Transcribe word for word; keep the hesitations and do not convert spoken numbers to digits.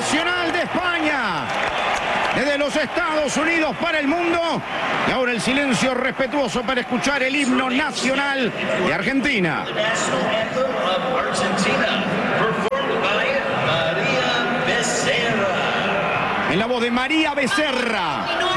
nacional de España. Desde los Estados Unidos para el mundo. Y ahora el silencio respetuoso para escuchar el himno nacional de Argentina. En la voz de María Becerra.